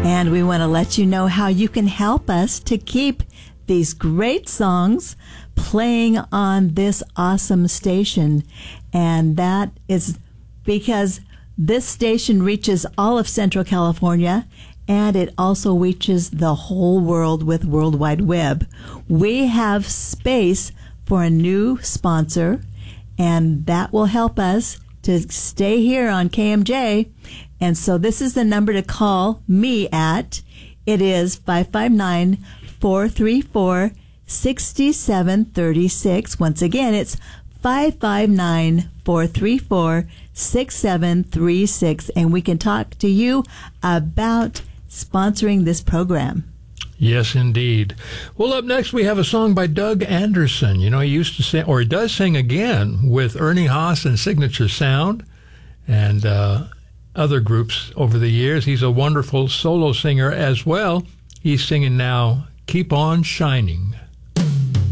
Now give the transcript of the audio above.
And we want to let you know how you can help us to keep these great songs playing on this awesome station. And that is because this station reaches all of Central California, and it also reaches the whole world with World Wide Web. We have space for a new sponsor, and that will help us to stay here on KMJ. And so this is the number to call me at. It is 559-434-6736. Once again, it's 559-434-6736. And we can talk to you about sponsoring this program. Yes, indeed. Well, up next we have a song by Doug Anderson. You know, he used to sing, or he does sing again, with Ernie Haas and Signature Sound and other groups over the years. He's a wonderful solo singer as well. He's singing now, Keep On Shining.